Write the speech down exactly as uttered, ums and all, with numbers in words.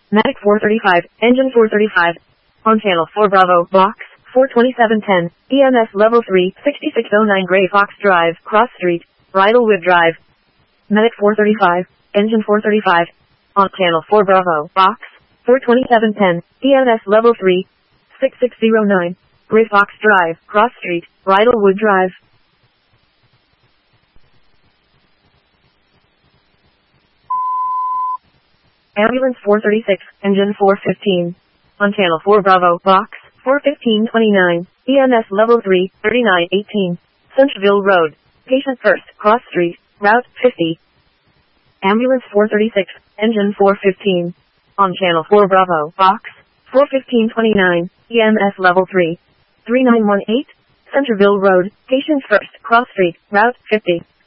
Medic four thirty-five, Engine four thirty-five. On Channel four Bravo, Box four twenty-seven ten, E M S Level three, sixty-six oh nine Gray Fox Drive, Cross Street, Bridlewood Drive. Medic four thirty-five, Engine four thirty-five. On Channel four Bravo, Box four twenty-seven ten, E M S Level three, sixty-six oh nine, Gray Fox Drive, Cross Street, Bridlewood Drive. Ambulance four thirty-six, Engine four fifteen. On Channel four Bravo, Box four fifteen twenty-nine, E M S Level three, thirty-nine eighteen, Centreville Road, Patient First, Cross Street, Route fifty. Ambulance four thirty-six, Engine four fifteen. On Channel four Bravo, Box four fifteen twenty-nine, E M S Level three, thirty-nine eighteen, Centreville Road, Patient First, Cross Street, Route fifty.